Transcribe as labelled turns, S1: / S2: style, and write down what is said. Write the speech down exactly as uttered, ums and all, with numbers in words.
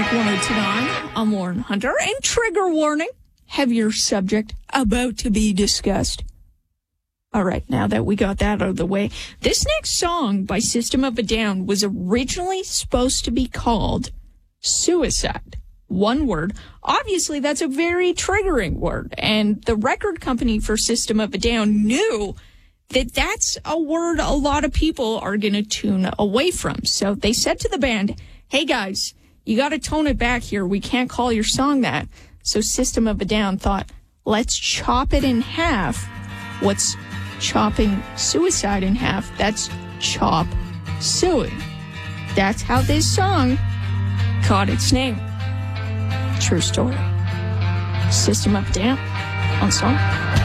S1: Magic one oh two point nine. I'm Lauren Hunter. And trigger warning, heavier subject about to be discussed. All right, now that we got that out of the way, this next song by System of a Down was originally supposed to be called Suicide. One word. Obviously, that's a very triggering word. And the record company for System of a Down knew that that's a word a lot of people are going to tune away from. So they said to the band, hey guys, you got to tone it back here. We can't call your song that. So System of a Down thought, let's chop it in half. What's chopping suicide in half? That's chop suey. That's how this song caught its name. True story. System of a Down on song.